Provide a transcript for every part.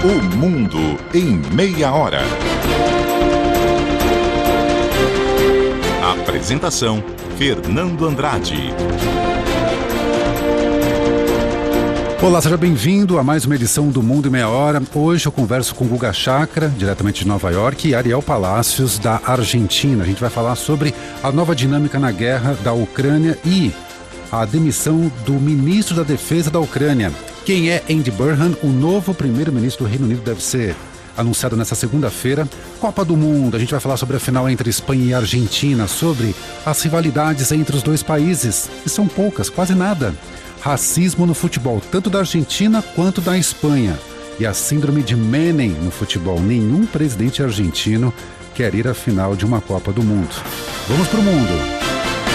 O Mundo em Meia Hora. Apresentação: Fernando Andrade. Olá, seja bem-vindo a mais uma edição do Mundo em Meia Hora. Hoje eu converso com Guga Chakra, diretamente de Nova York, e Ariel Palacios, da Argentina. A gente vai falar sobre a nova dinâmica na guerra da Ucrânia e a demissão do ministro da Defesa da Ucrânia. Quem é Andy Burnham? O novo primeiro-ministro do Reino Unido deve ser anunciado nessa segunda-feira. Copa do Mundo, a gente vai falar sobre a final entre Espanha e Argentina, sobre as rivalidades entre os dois países, e são poucas, quase nada. Racismo no futebol, tanto da Argentina quanto da Espanha. E a síndrome de Menem no futebol. Nenhum presidente argentino quer ir à final de uma Copa do Mundo. Vamos pro mundo.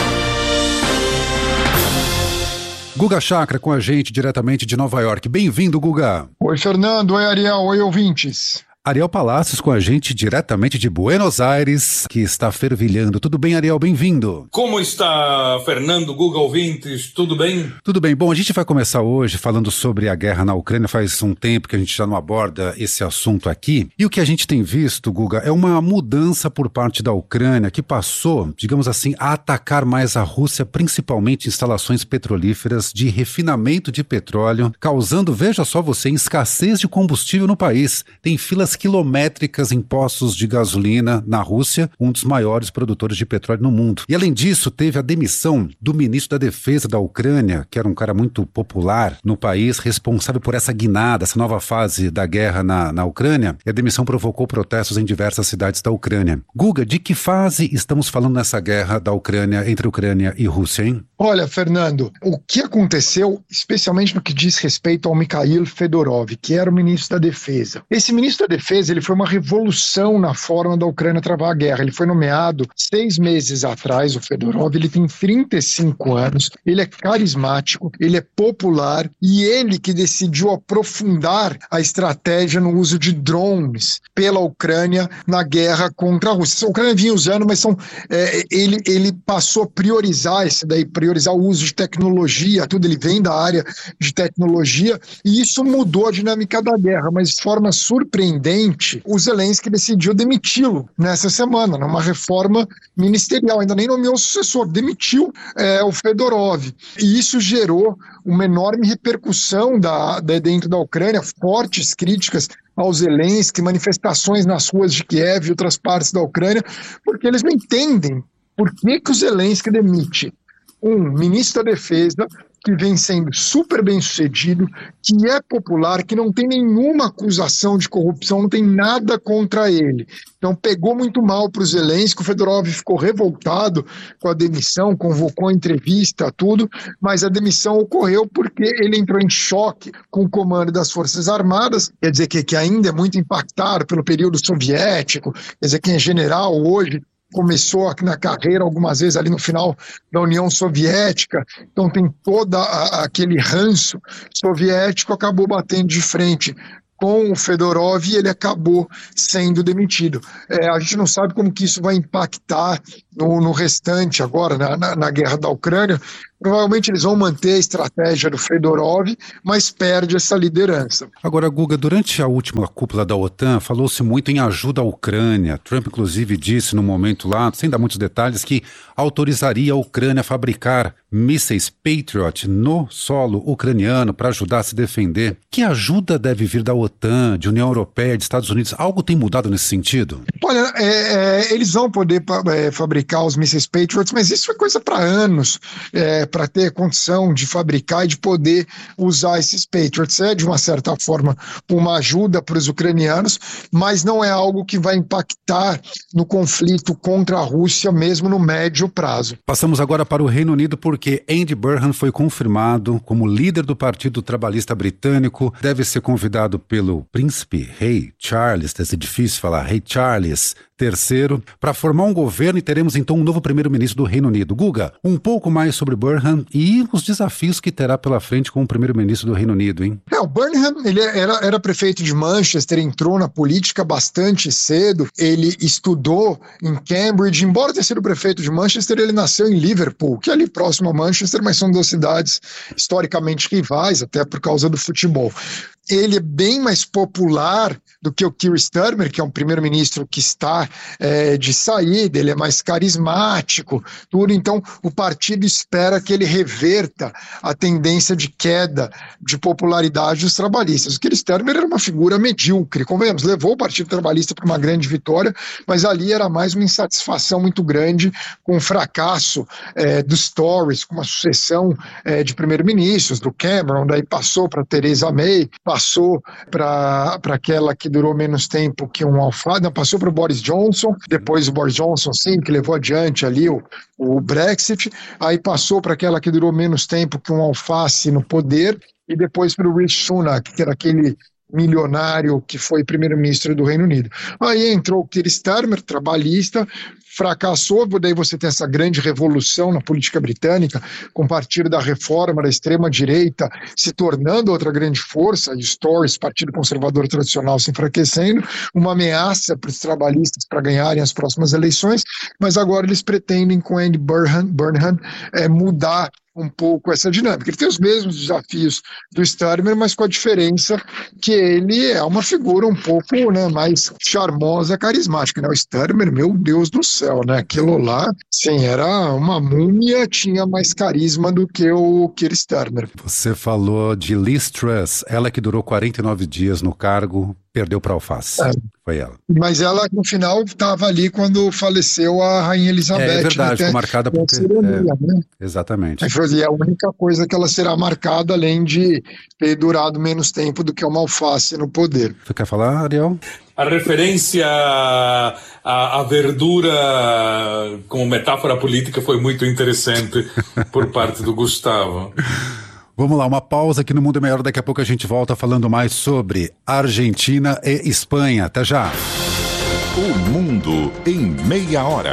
Guga Chakra com a gente diretamente de Nova York. Bem-vindo, Guga. Oi, Fernando. Oi, Ariel. Oi, ouvintes. Ariel Palacios com a gente diretamente de Buenos Aires, que está fervilhando. Tudo bem, Ariel? Bem-vindo. Como está, Fernando, Guga, ouvintes? Tudo bem? Tudo bem. Bom, a gente vai começar hoje falando sobre a guerra na Ucrânia. Faz um tempo que a gente já não aborda esse assunto aqui. E o que a gente tem visto, Guga, é uma mudança por parte da Ucrânia que passou, digamos assim, a atacar mais a Rússia, principalmente instalações petrolíferas de refinamento de petróleo, causando, veja só você, escassez de combustível no país. Tem filas quilométricas em postos de gasolina na Rússia, um dos maiores produtores de petróleo no mundo. E além disso, teve a demissão do ministro da Defesa da Ucrânia, que era um cara muito popular no país, responsável por essa guinada, essa nova fase da guerra na Ucrânia, e a demissão provocou protestos em diversas cidades da Ucrânia. Guga, de que fase estamos falando nessa guerra da Ucrânia, entre Ucrânia e Rússia, hein? Olha, Fernando, o que aconteceu, especialmente no que diz respeito ao Mikhail Fedorov, que era o ministro da Defesa. Esse ministro da Defesa, ele foi uma revolução na forma da Ucrânia travar a guerra. Ele foi nomeado 6 meses atrás, o Fedorov, ele tem 35 anos, ele é carismático, ele é popular, e ele que decidiu aprofundar a estratégia no uso de drones pela Ucrânia na guerra contra a Rússia. A Ucrânia vinha usando, mas ele passou a priorizar priorizar o uso de tecnologia, tudo, ele vem da área de tecnologia, e isso mudou a dinâmica da guerra, mas de forma surpreendente, o Zelensky decidiu demiti-lo nessa semana, numa reforma ministerial, ainda nem nomeou o sucessor, demitiu o Fedorov, e isso gerou uma enorme repercussão dentro da Ucrânia, fortes críticas ao Zelensky, manifestações nas ruas de Kiev e outras partes da Ucrânia, porque eles não entendem por que o Zelensky demite um ministro da Defesa que vem sendo super bem sucedido, que é popular, que não tem nenhuma acusação de corrupção, não tem nada contra ele. Então pegou muito mal para o Zelensky, o Fedorov ficou revoltado com a demissão, convocou a entrevista, tudo, mas a demissão ocorreu porque ele entrou em choque com o comando das Forças Armadas, quer dizer que ainda é muito impactado pelo período soviético, quer dizer que é general hoje, começou na carreira algumas vezes ali no final da União Soviética, então tem todo aquele ranço soviético, acabou batendo de frente com o Fedorov e ele acabou sendo demitido. A gente não sabe como que isso vai impactar no restante agora, na guerra da Ucrânia. Provavelmente eles vão manter a estratégia do Fedorov, mas perde essa liderança. Agora, Guga, durante a última cúpula da OTAN, falou-se muito em ajuda à Ucrânia. Trump, inclusive, disse no momento lá, sem dar muitos detalhes, que autorizaria a Ucrânia a fabricar mísseis Patriot no solo ucraniano para ajudar a se defender. Que ajuda deve vir da OTAN, de União Europeia, de Estados Unidos? Algo tem mudado nesse sentido? Olha, eles vão poder fabricar os mísseis Patriots, mas isso é coisa para anos, para ter condição de fabricar e de poder usar esses Patriots. É, de uma certa forma, uma ajuda para os ucranianos, mas não é algo que vai impactar no conflito contra a Rússia, mesmo no médio prazo. Passamos agora para o Reino Unido, porque Andy Burnham foi confirmado como líder do Partido Trabalhista Britânico. Deve ser convidado pelo príncipe Rei Charles, é difícil falar, Rei Charles III, para formar um governo, e teremos então um novo primeiro-ministro do Reino Unido. Guga, um pouco mais sobre Burnham e os desafios que terá pela frente como primeiro-ministro do Reino Unido, hein? O Burnham, ele era prefeito de Manchester, entrou na política bastante cedo, ele estudou em Cambridge, embora tenha sido prefeito de Manchester, ele nasceu em Liverpool, que é ali próximo a Manchester, mas são duas cidades historicamente rivais, até por causa do futebol. ele é bem mais popular do que o Keir Starmer, que é um primeiro-ministro que está de saída, ele é mais carismático, tudo. Então, o partido espera que ele reverta a tendência de queda de popularidade dos trabalhistas. O Keir Starmer era uma figura medíocre, convenhamos, levou o Partido Trabalhista para uma grande vitória, mas ali era mais uma insatisfação muito grande com o fracasso dos Tories, com uma sucessão de primeiro-ministros, do Cameron, daí passou para Theresa May, passou para aquela que durou menos tempo que um Alfada, passou para o Boris Johnson, depois o Boris Johnson, sim, que levou adiante ali o Brexit, aí passou para aquela que durou menos tempo que um alface no poder, e depois para o Rishi Sunak, que era aquele milionário que foi primeiro-ministro do Reino Unido. Aí entrou o Keir Starmer, trabalhista, fracassou, daí você tem essa grande revolução na política britânica, com o Partido da Reforma, da extrema-direita, se tornando outra grande força, e os Tories, Partido Conservador tradicional, se enfraquecendo, uma ameaça para os trabalhistas para ganharem as próximas eleições, mas agora eles pretendem, com Andy Burnham, mudar um pouco essa dinâmica. Ele tem os mesmos desafios do Starmer, mas com a diferença que ele é uma figura um pouco, né, mais charmosa, carismática, né? O Starmer, meu Deus do céu, né? Aquilo lá, sim, era uma múmia, tinha mais carisma do que o Keir Starmer. Você falou de Liz Truss, ela que durou 49 dias no cargo, perdeu para alface. Foi ela. Mas ela, no final, estava ali quando faleceu a Rainha Elizabeth. É verdade, ficou marcada por cerimônia, né? Exatamente. É a única coisa que ela será marcada, além de ter durado menos tempo do que uma alface no poder. Você quer falar, Ariel? A referência à verdura como metáfora política foi muito interessante por parte do Gustavo. Vamos lá, uma pausa aqui no Mundo Melhor. Daqui a pouco a gente volta falando mais sobre Argentina e Espanha. Até já! O Mundo em Meia Hora.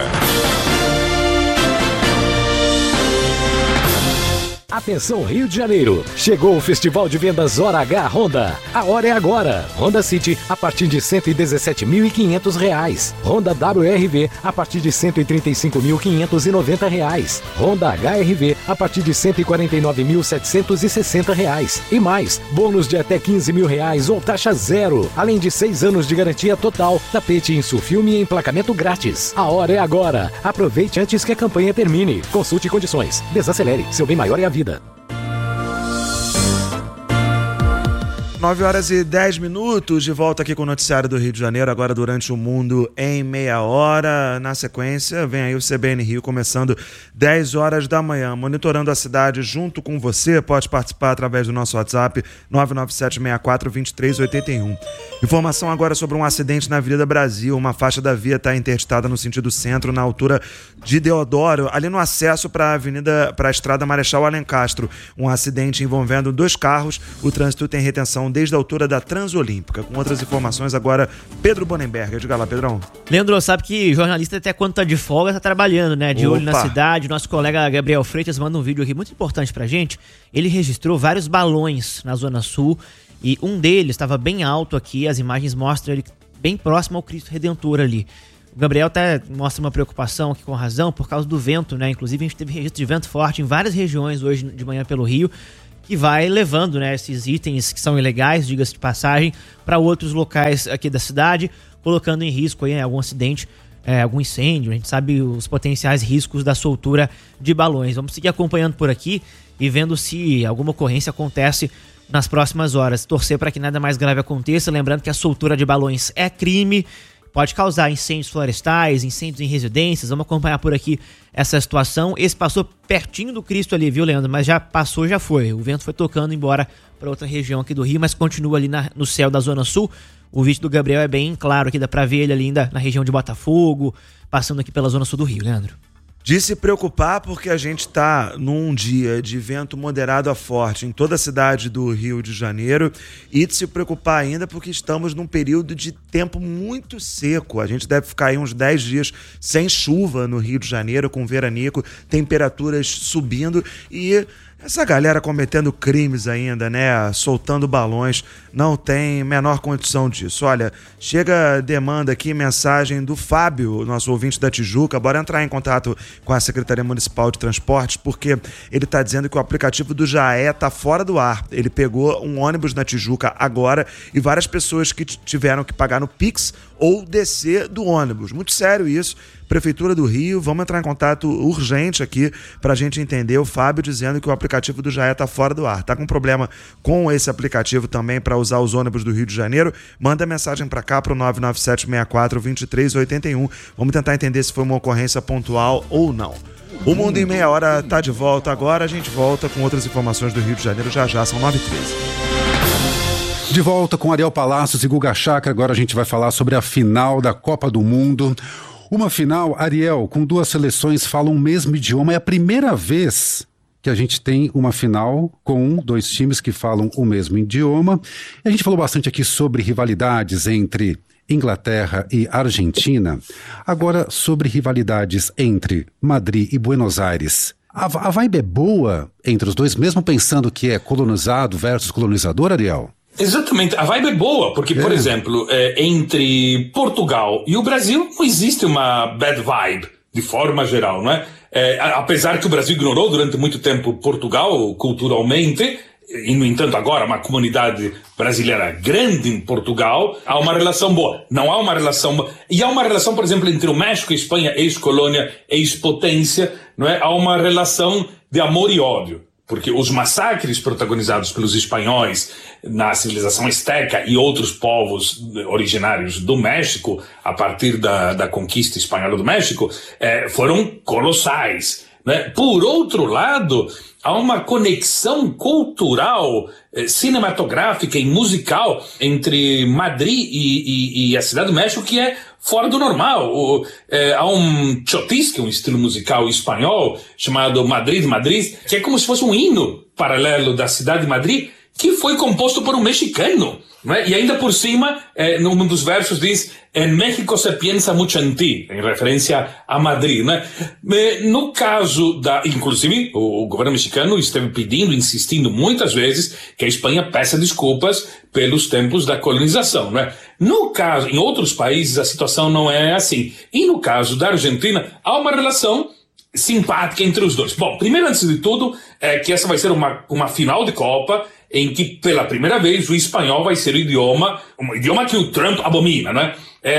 Atenção Rio de Janeiro, chegou o Festival de Vendas Hora H Honda. A hora é agora. Honda City a partir de R$ 117.500. Honda WRV a partir de R$ 135.590. Honda HR-V a partir de R$ 149.760. E mais, bônus de até R$ 15.000 ou taxa zero. Além de 6 anos de garantia total, tapete Insufilme e emplacamento grátis. A hora é agora. Aproveite antes que a campanha termine. Consulte condições. Desacelere. Seu bem maior é a vida. 9h10, de volta aqui com o noticiário do Rio de Janeiro, agora durante o Mundo em Meia Hora. Na sequência, vem aí o CBN Rio, começando 10 horas da manhã, monitorando a cidade junto com você. Pode participar através do nosso WhatsApp 997642381. Informação agora sobre um acidente na Avenida Brasil. Uma faixa da via está interditada no sentido centro, na altura de Deodoro, ali no acesso para a estrada Marechal Alencastro. Um acidente envolvendo 2 carros. O trânsito tem retenção desde a altura da Transolímpica. Com outras informações agora, Pedro Bonenberger. Diga lá, Pedrão. Leandro, sabe que jornalista até quando tá de folga tá trabalhando, né? De olho na cidade. Nosso colega Gabriel Freitas manda um vídeo aqui muito importante pra gente. Ele registrou vários balões na Zona Sul e um deles estava bem alto aqui. As imagens mostram ele bem próximo ao Cristo Redentor ali. O Gabriel até mostra uma preocupação aqui com razão por causa do vento, né? Inclusive a gente teve registro de vento forte em várias regiões hoje de manhã pelo Rio, que vai levando, né, esses itens que são ilegais, diga-se de passagem, para outros locais aqui da cidade, colocando em risco aí, algum acidente, algum incêndio. A gente sabe os potenciais riscos da soltura de balões. Vamos seguir acompanhando por aqui e vendo se alguma ocorrência acontece nas próximas horas. Torcer para que nada mais grave aconteça, lembrando que a soltura de balões é crime, pode causar incêndios florestais, incêndios em residências. Vamos acompanhar por aqui essa situação. Esse passou pertinho do Cristo ali, viu, Leandro? Mas já passou, já foi. O vento foi tocando embora para outra região aqui do Rio, mas continua ali no céu da Zona Sul. O vídeo do Gabriel é bem claro aqui, dá para ver ele ali ainda na região de Botafogo, passando aqui pela Zona Sul do Rio, Leandro. De se preocupar porque a gente está num dia de vento moderado a forte em toda a cidade do Rio de Janeiro, e de se preocupar ainda porque estamos num período de tempo muito seco. A gente deve ficar aí uns 10 dias sem chuva no Rio de Janeiro, com veranico, temperaturas subindo, e Essa galera cometendo crimes ainda, né? Soltando balões, não tem menor condição disso. Olha, chega demanda aqui, mensagem do Fábio, nosso ouvinte da Tijuca. Bora entrar em contato com a Secretaria Municipal de Transportes, porque ele tá dizendo que o aplicativo do Jaé tá fora do ar. Ele pegou um ônibus na Tijuca agora e várias pessoas que tiveram que pagar no Pix ou descer do ônibus. Muito sério isso. Prefeitura do Rio, vamos entrar em contato urgente aqui pra gente entender. O Fábio dizendo que o aplicativo do Jaé tá fora do ar. Tá com problema com esse aplicativo também para usar os ônibus do Rio de Janeiro? Manda mensagem pra cá pro 99764-2381. Vamos tentar entender se foi uma ocorrência pontual ou não. O Mundo em Meia Hora tá de volta agora. A gente volta com outras informações do Rio de Janeiro já, são 9h13. De volta com Ariel Palacios e Guga Chakra. Agora a gente vai falar sobre a final da Copa do Mundo. Uma final, Ariel, com duas seleções falam o mesmo idioma. É a primeira vez que a gente tem uma final com dois times que falam o mesmo idioma. A gente falou bastante aqui sobre rivalidades entre Inglaterra e Argentina. Agora, sobre rivalidades entre Madrid e Buenos Aires. A vibe é boa entre os dois, mesmo pensando que é colonizado versus colonizador, Ariel? Exatamente, a vibe é boa, porque, por exemplo, entre Portugal e o Brasil não existe uma bad vibe, de forma geral, não é? Apesar que o Brasil ignorou durante muito tempo Portugal, culturalmente, e, no entanto, agora uma comunidade brasileira grande em Portugal, há uma relação boa. Não há uma relação... E há uma relação, por exemplo, entre o México e a Espanha, ex-colônia, ex-potência, não é? Há uma relação de amor e ódio. Porque os massacres protagonizados pelos espanhóis na civilização azteca e outros povos originários do México, a partir da conquista espanhola do México, foram colossais, né? Por outro lado, há uma conexão cultural, cinematográfica e musical entre Madrid e a Cidade do México que é fora do normal. Há um chotisque, um estilo musical espanhol chamado Madrid, que é como se fosse um hino paralelo da cidade de Madrid, que foi composto por um mexicano. Né? E ainda por cima, num dos versos diz: "En México se piensa mucho en ti", em referência a Madrid. Né? No caso inclusive, o governo mexicano esteve pedindo, insistindo muitas vezes que a Espanha peça desculpas pelos tempos da colonização. Né? No caso, em outros países a situação não é assim. E no caso da Argentina, há uma relação simpática entre os dois. Bom, primeiro, antes de tudo, que essa vai ser uma final de Copa em que, pela primeira vez, o espanhol vai ser um idioma que o Trump abomina, né?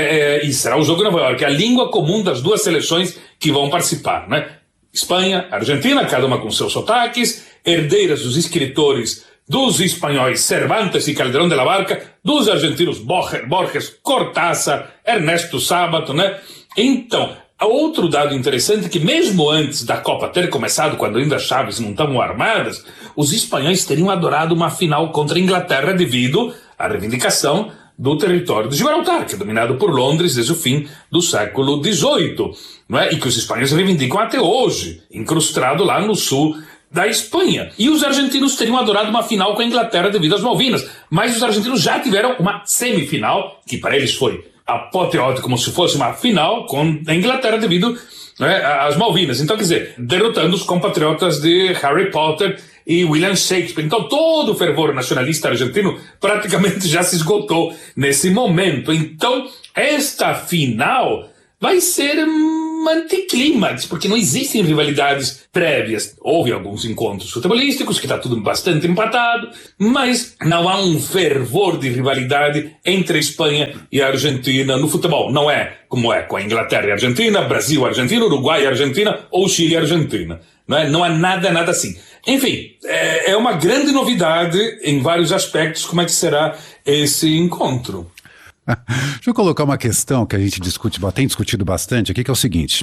E será o jogo em Nova York, a língua comum das duas seleções que vão participar, né? Espanha, Argentina, cada uma com seus sotaques, herdeiras dos escritores dos espanhóis Cervantes e Calderón de la Barca, dos argentinos Borges, Cortázar, Ernesto Sábato, né? Então, outro dado interessante é que mesmo antes da Copa ter começado, quando ainda as chaves não estavam armadas, os espanhóis teriam adorado uma final contra a Inglaterra devido à reivindicação do território de Gibraltar, que é dominado por Londres desde o fim do século XVIII, não é? E que os espanhóis reivindicam até hoje, incrustado lá no sul da Espanha. E os argentinos teriam adorado uma final com a Inglaterra devido às Malvinas, mas os argentinos já tiveram uma semifinal, que para eles foi apoteótico, como se fosse uma final com a Inglaterra devido, né, às Malvinas. Então, quer dizer, derrotando os compatriotas de Harry Potter e William Shakespeare. Então, todo o fervor nacionalista argentino praticamente já se esgotou nesse momento. Então, esta final vai ser anticlímax, porque não existem rivalidades prévias. Houve alguns encontros futebolísticos, que está tudo bastante empatado, mas não há um fervor de rivalidade entre a Espanha e a Argentina no futebol. Não é como é com a Inglaterra e a Argentina, Brasil e Argentina, Uruguai e Argentina, ou Chile e Argentina. Não há nada assim. Enfim, é uma grande novidade em vários aspectos como é que será esse encontro. Deixa eu colocar uma questão que a gente tem discutido bastante aqui, que é o seguinte: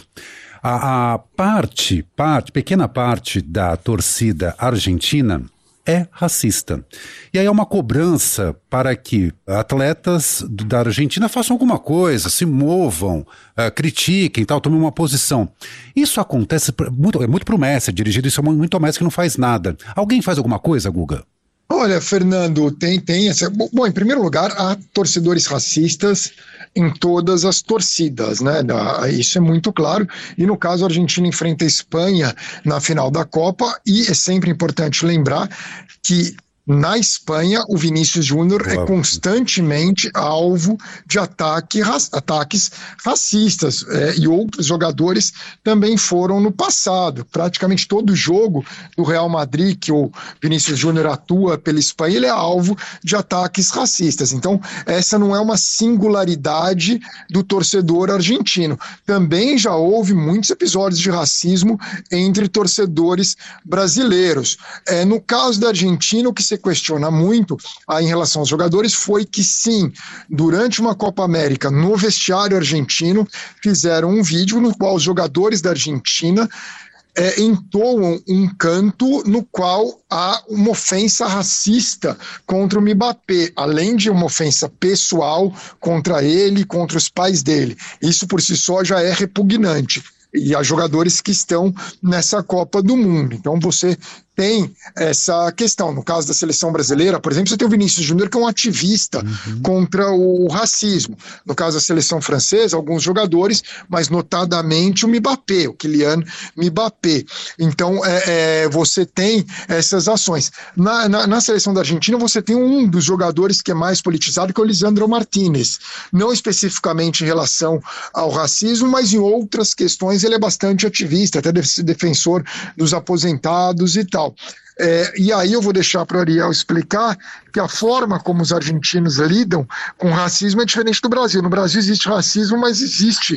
a pequena parte da torcida argentina é racista. E aí é uma cobrança para que atletas da Argentina façam alguma coisa, se movam, critiquem, tomem uma posição. Isso acontece muito pro Messi, dirigido isso muito ao Messi que não faz nada. Alguém faz alguma coisa, Guga? Olha, Fernando, tem essa. Bom, em primeiro lugar, há torcedores racistas em todas as torcidas, né? Isso é muito claro. E no caso, a Argentina enfrenta a Espanha na final da Copa, e é sempre importante lembrar que na Espanha, o Vinícius Júnior é constantemente alvo de ataques racistas, e outros jogadores também foram no passado. Praticamente todo jogo do Real Madrid que o Vinícius Júnior atua pela Espanha, ele é alvo de ataques racistas. Então, essa não é uma singularidade do torcedor argentino. Também já houve muitos episódios de racismo entre torcedores brasileiros. No caso da Argentina, o que se questiona muito em relação aos jogadores foi que sim, durante uma Copa América, no vestiário argentino, fizeram um vídeo no qual os jogadores da Argentina entoam um canto no qual há uma ofensa racista contra o Mbappé, além de uma ofensa pessoal contra ele e contra os pais dele. Isso por si só já é repugnante. E há jogadores que estão nessa Copa do Mundo. Então você tem essa questão. No caso da seleção brasileira, por exemplo, você tem o Vinícius Júnior, que é um ativista contra o racismo. No caso da seleção francesa, alguns jogadores, mas notadamente o Mbappé, o Kylian Mbappé. Então, você tem essas ações. Na seleção da Argentina, você tem um dos jogadores que é mais politizado, que é o Lisandro Martínez. Não especificamente em relação ao racismo, mas em outras questões ele é bastante ativista, até defensor dos aposentados e tal. E aí eu vou deixar para o Ariel explicar que a forma como os argentinos lidam com racismo é diferente do Brasil. No Brasil existe racismo, mas existe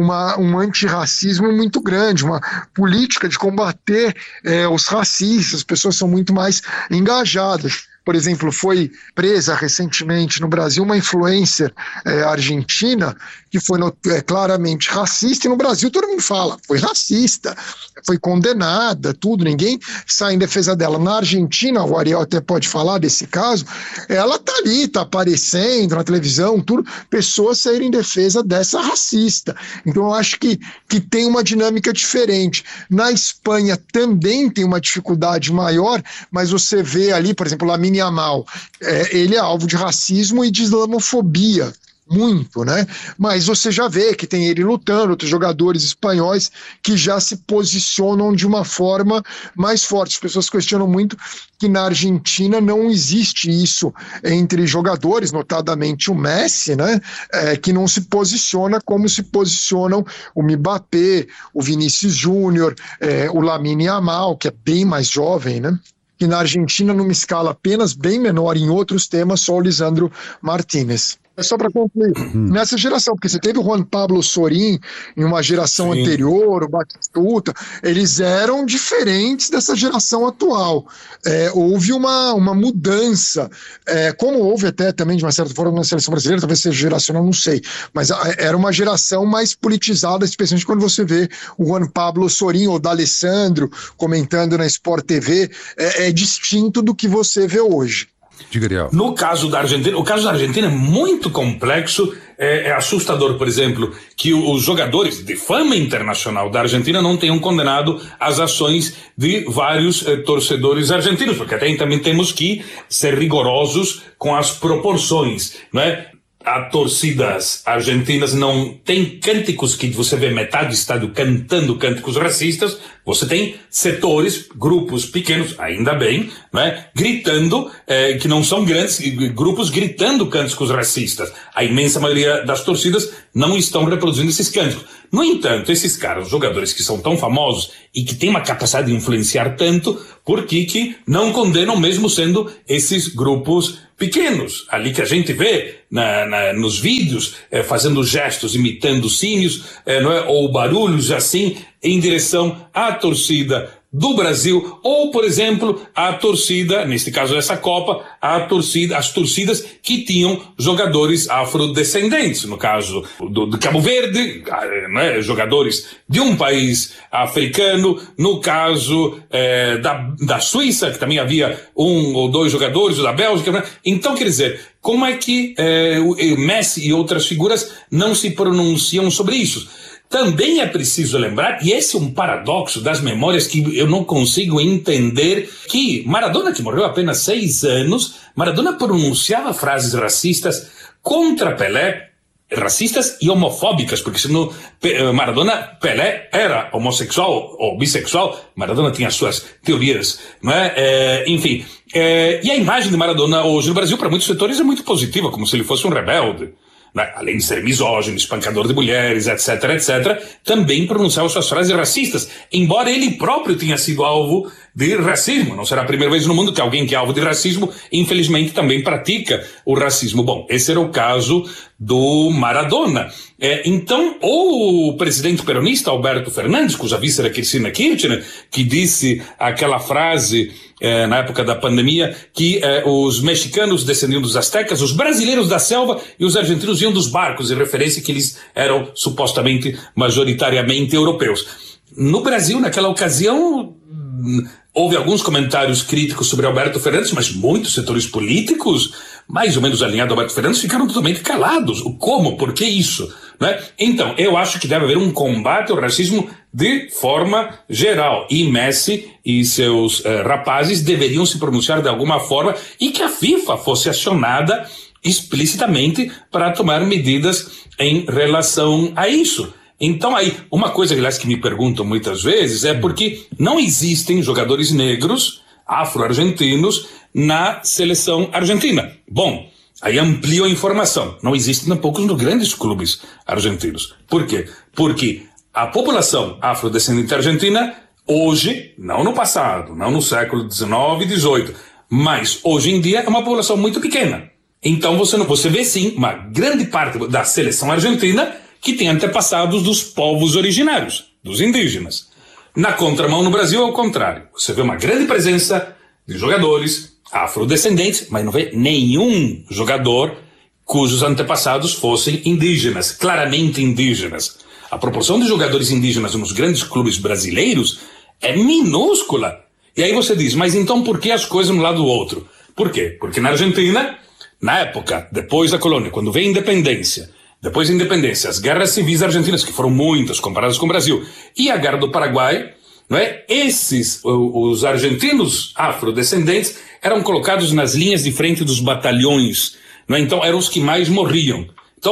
um antirracismo muito grande, uma política de combater os racistas, as pessoas são muito mais engajadas. Por exemplo, foi presa recentemente no Brasil uma influencer argentina que foi claramente racista, e no Brasil todo mundo fala, foi racista, foi condenada, tudo, ninguém sai em defesa dela. Na Argentina, o Ariel até pode falar desse caso, ela tá ali, tá aparecendo na televisão, tudo, pessoas saírem em defesa dessa racista. Então eu acho que tem uma dinâmica diferente. Na Espanha também tem uma dificuldade maior, mas você vê ali, por exemplo, Lamine Yamal, ele é alvo de racismo e de islamofobia, muito, né? Mas você já vê que tem ele lutando, outros jogadores espanhóis que já se posicionam de uma forma mais forte. As pessoas questionam muito que na Argentina não existe isso entre jogadores, notadamente o Messi, né? Que não se posiciona como se posicionam o Mbappé, o Vinícius Júnior, o Lamine Yamal, que é bem mais jovem, né? Que na Argentina, numa escala apenas bem menor, em outros temas, só o Lisandro Martínez. Só para concluir, nessa geração, porque você teve o Juan Pablo Sorín em uma geração anterior, o Batistuta, eles eram diferentes dessa geração atual. Houve uma mudança, como houve até também, de uma certa forma, na seleção brasileira, talvez seja geracional, não sei, mas era uma geração mais politizada, especialmente quando você vê o Juan Pablo Sorín ou o D'Alessandro comentando na Sport TV, é distinto do que você vê hoje. No caso da Argentina, o caso da Argentina é muito complexo, é assustador, por exemplo, que os jogadores de fama internacional da Argentina não tenham condenado as ações de vários torcedores argentinos, porque até também temos que ser rigorosos com as proporções, não é? As torcidas argentinas não tem cânticos que você vê metade do estádio cantando cânticos racistas, você tem setores, grupos pequenos, ainda bem, né, gritando, que não são grandes, grupos gritando cânticos racistas. A imensa maioria das torcidas não estão reproduzindo esses cânticos. No entanto, esses caras, jogadores que são tão famosos e que têm uma capacidade de influenciar tanto, por que não condenam mesmo sendo esses grupos pequenos, ali que a gente vê nos vídeos, fazendo gestos, imitando sínios, não é? Ou barulhos assim, em direção à torcida do Brasil, ou, por exemplo, a torcida, neste caso dessa Copa, as torcidas que tinham jogadores afrodescendentes, no caso do Cabo Verde, né, jogadores de um país africano, no caso da Suíça, que também havia um ou dois jogadores, da Bélgica, né? Então, quer dizer, como é que o Messi e outras figuras não se pronunciam sobre isso? também é preciso lembrar, e esse é um paradoxo das memórias que eu não consigo entender, que Maradona, que morreu há apenas 6 anos, Maradona pronunciava frases racistas contra Pelé, racistas e homofóbicas, porque senão Pelé era homossexual ou bissexual, Maradona tinha suas teorias, não é? Enfim, e a imagem de Maradona hoje no Brasil, para muitos setores, é muito positiva, como se ele fosse um rebelde. Além de ser misógino, espancador de mulheres, etc., etc., também pronunciava suas frases racistas, embora ele próprio tenha sido alvo de racismo. Não será a primeira vez no mundo que alguém que é alvo de racismo, infelizmente, também pratica o racismo. Bom, esse era o caso do Maradona. Então, o presidente peronista, Alberto Fernandes, cuja vice era Cristina Kirchner, que disse aquela frase na época da pandemia, que os mexicanos descendiam dos astecas, os brasileiros da selva e os argentinos vinham dos barcos, em referência que eles eram supostamente majoritariamente europeus. No Brasil, naquela ocasião, houve alguns comentários críticos sobre Alberto Fernandes, mas muitos setores políticos, mais ou menos alinhados ao Alberto Fernandes, ficaram totalmente calados. Como? Por que isso? Né? Então, eu acho que deve haver um combate ao racismo de forma geral. E Messi e seus rapazes deveriam se pronunciar de alguma forma e que a FIFA fosse acionada explicitamente para tomar medidas em relação a isso. Então aí, uma coisa, aliás, que me perguntam muitas vezes é porque não existem jogadores negros, afro-argentinos, na seleção argentina. Bom, aí amplio a informação. Não existem tampouco nos grandes clubes argentinos. Por quê? Porque a população afrodescendente argentina, hoje, não no passado, não no século XIX e XVIII, mas hoje em dia é uma população muito pequena. Então você vê sim uma grande parte da seleção argentina que tem antepassados dos povos originários, dos indígenas. Na contramão, no Brasil, é o contrário. Você vê uma grande presença de jogadores afrodescendentes, mas não vê nenhum jogador cujos antepassados fossem indígenas, claramente indígenas. A proporção de jogadores indígenas nos grandes clubes brasileiros é minúscula. E aí você diz, mas então por que as coisas um lado do outro? Por quê? Porque na Argentina, na época, depois da colônia, quando veio a independência, depois da independência, as guerras civis argentinas, que foram muitas comparadas com o Brasil, e a guerra do Paraguai, não é? Os argentinos afrodescendentes eram colocados nas linhas de frente dos batalhões, não é? Então eram os que mais morriam. Então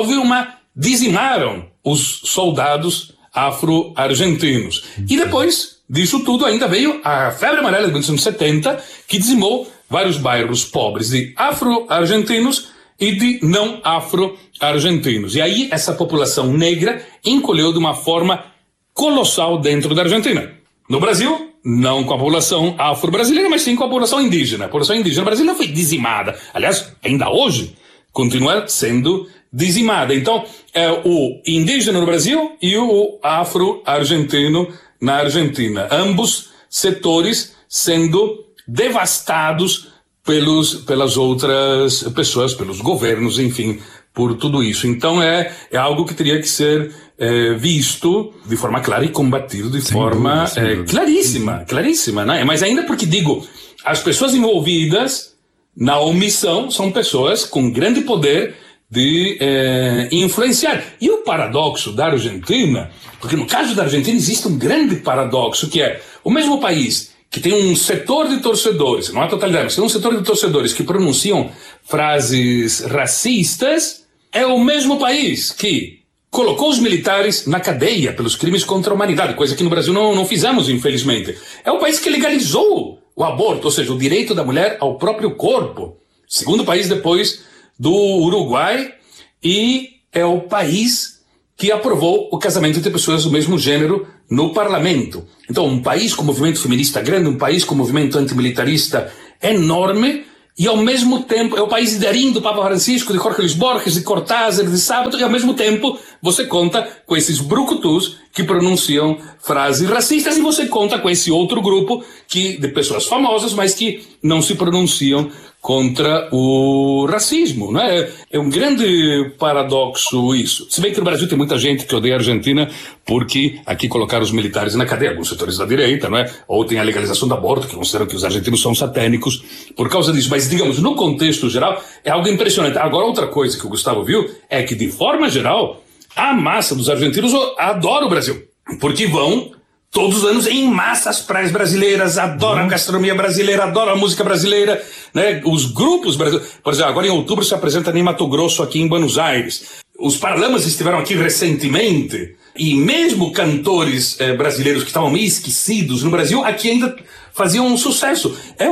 dizimaram os soldados afro-argentinos. E depois disso tudo ainda veio a febre amarela de 1970, que dizimou vários bairros pobres de afro-argentinos e de não afro-argentinos. E aí essa população negra encolheu de uma forma colossal dentro da Argentina. No Brasil, não com a população afro-brasileira, mas sim com a população indígena. A população indígena brasileira foi dizimada. Aliás, ainda hoje, continua sendo dizimada. Então, é o indígena no Brasil e o afro-argentino na Argentina. Ambos setores sendo devastados pelas outras pessoas, pelos governos, enfim, por tudo isso. Então é algo que teria que ser visto de forma clara e combatido de forma claríssima, né? Mas ainda porque, digo, as pessoas envolvidas na omissão são pessoas com grande poder de influenciar. E o paradoxo da Argentina, porque no caso da Argentina existe um grande paradoxo, que é o mesmo país que tem um setor de torcedores, não é a totalidade, mas tem um setor de torcedores que pronunciam frases racistas, é o mesmo país que colocou os militares na cadeia pelos crimes contra a humanidade, coisa que no Brasil não fizemos, infelizmente. É o país que legalizou o aborto, ou seja, o direito da mulher ao próprio corpo. Segundo país depois do Uruguai, e é o país que aprovou o casamento entre pessoas do mesmo gênero no parlamento. Então, um país com movimento feminista grande, um país com movimento antimilitarista enorme, e ao mesmo tempo é o país de Darín, do Papa Francisco, de Jorge Luis Borges, de Cortázar, de Sábato, e ao mesmo tempo você conta com esses brucutus que pronunciam frases racistas, e você conta com esse outro grupo de pessoas famosas, mas que não se pronunciam contra o racismo, não é? É um grande paradoxo isso. Se bem que no Brasil tem muita gente que odeia a Argentina porque aqui colocaram os militares na cadeia, alguns setores da direita, não é? Ou tem a legalização do aborto, que consideram que os argentinos são satânicos por causa disso. Mas, digamos, no contexto geral, é algo impressionante. Agora, outra coisa que o Gustavo viu é que, de forma geral, a massa dos argentinos adora o Brasil, porque vão todos os anos em massa às praias brasileiras, adoram a gastronomia brasileira, adoram a música brasileira, né? Os grupos brasileiros, por exemplo, agora em outubro se apresenta em Mato Grosso, aqui em Buenos Aires. Os Paralamas estiveram aqui recentemente, e mesmo cantores brasileiros que estavam meio esquecidos no Brasil, aqui ainda faziam um sucesso. É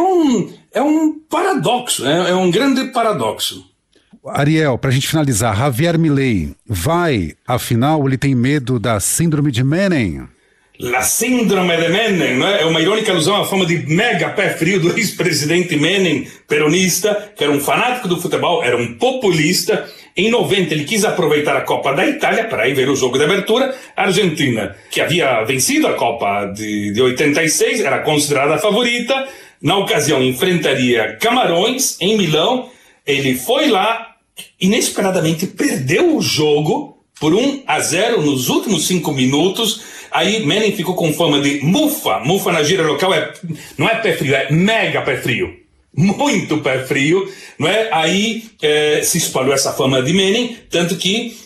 um paradoxo, é um grande paradoxo. Ariel, pra gente finalizar, Javier Milei vai, afinal, ele tem medo da síndrome de Menem? La síndrome de Menem, não é? É uma irônica alusão à fama de mega pé frio do ex-presidente Menem, peronista, que era um fanático do futebol, era um populista. Em 90 ele quis aproveitar a Copa da Itália para ir ver o jogo de abertura. A Argentina, que havia vencido a Copa de 86, era considerada a favorita. Na ocasião enfrentaria Camarões em Milão. Ele foi lá, inesperadamente perdeu o jogo por 1-0 nos últimos 5 minutos. Aí Menem ficou com fama de mufa. Mufa na gíria local não é pé frio, é mega pé frio. Muito pé frio, não é? Aí se espalhou essa fama de Menem, tanto que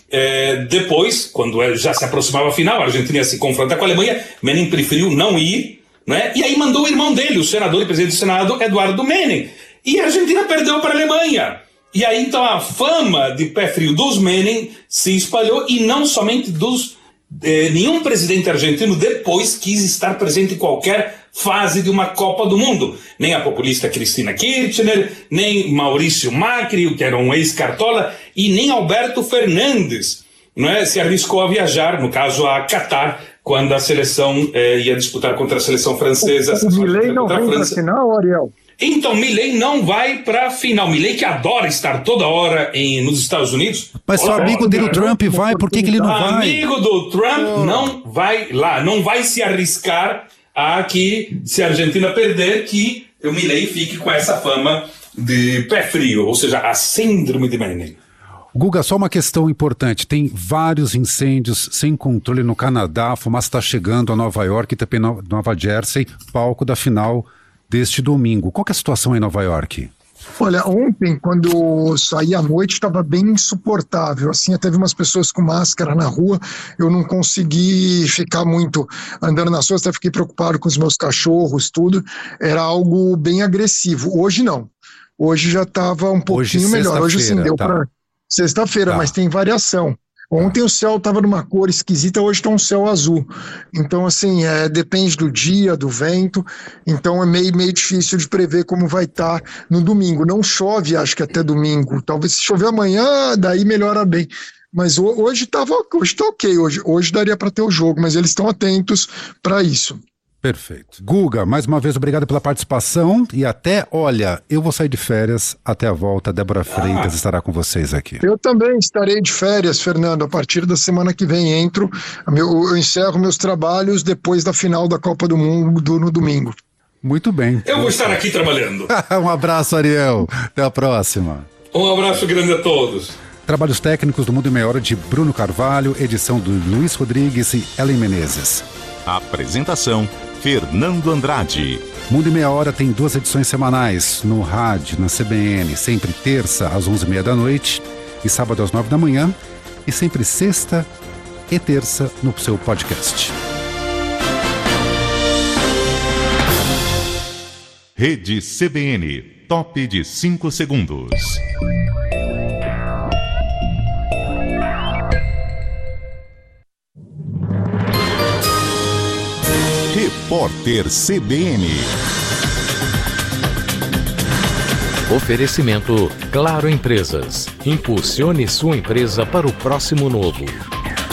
depois, quando já se aproximava a final, a Argentina ia se confrontar com a Alemanha, Menem preferiu não ir, não é? E aí mandou o irmão dele, o senador e presidente do Senado, Eduardo Menem. E a Argentina perdeu para a Alemanha. E aí então a fama de pé frio dos Menem se espalhou, e não somente dos... nenhum presidente argentino depois quis estar presente em qualquer fase de uma Copa do Mundo. Nem a populista Cristina Kirchner, nem Maurício Macri, que era um ex-cartola, e nem Alberto Fernandes, não é? Se arriscou a viajar, no caso a Catar, quando a seleção ia disputar contra a seleção francesa. O Milei não vem para a final, Ariel? Então, Milei não vai para a final. Milei, que adora estar toda hora nos Estados Unidos. Mas se o amigo dele, o Trump, vai, por que ele não vai? O amigo do Trump não vai lá, não vai se arriscar a que, se a Argentina perder, que o Milei fique com essa fama de pé frio, ou seja, a síndrome de Menem. Guga, só uma questão importante. Tem vários incêndios sem controle no Canadá, a fumaça está chegando a Nova York e também Nova Jersey, palco da final deste domingo. Qual que é a situação em Nova York? Olha, ontem, quando eu saí à noite, estava bem insuportável. Assim, teve umas pessoas com máscara na rua, eu não consegui ficar muito andando nas ruas, até fiquei preocupado com os meus cachorros, tudo. Era algo bem agressivo. Hoje não. Hoje já estava um pouquinho melhor. Hoje sim, deu para sexta-feira, mas tem variação. Ontem o céu estava numa cor esquisita, hoje está um céu azul. Então, assim, depende do dia, do vento. Então é meio difícil de prever como vai estar no domingo. Não chove, acho que até domingo. Talvez se chover amanhã, daí melhora bem. Mas hoje tá ok. Hoje daria para ter o jogo, mas eles estão atentos para isso. Perfeito. Guga, mais uma vez, obrigado pela participação e eu vou sair de férias, até a volta, Débora Freitas estará com vocês aqui. Eu também estarei de férias, Fernando, a partir da semana que vem eu encerro meus trabalhos depois da final da Copa do Mundo no domingo. Muito bem. Eu vou estar aqui trabalhando. Um abraço, Ariel. Até a próxima. Um abraço grande a todos. Trabalhos técnicos do Mundo em Meia Hora de Bruno Carvalho, edição do Luiz Rodrigues e Ellen Menezes. Apresentação Fernando Andrade. Mundo em Meia Hora tem 2 edições semanais no rádio, na CBN, sempre terça às 11h30 da noite e sábado às 9 da manhã, e sempre sexta e terça no seu podcast. Rede CBN, top de 5 segundos. Repórter CBN. Oferecimento Claro Empresas. Impulsione sua empresa para o próximo novo.